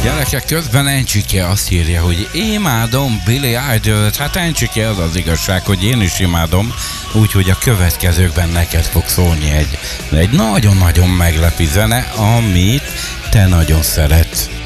Gyerekek, közben Encsike azt írja, hogy imádom Billy Idol-t. Hát Encsike, az az igazság, hogy én is imádom, úgyhogy a következőkben neked fog szólni egy nagyon-nagyon meglepő zene, amit te nagyon szeretsz.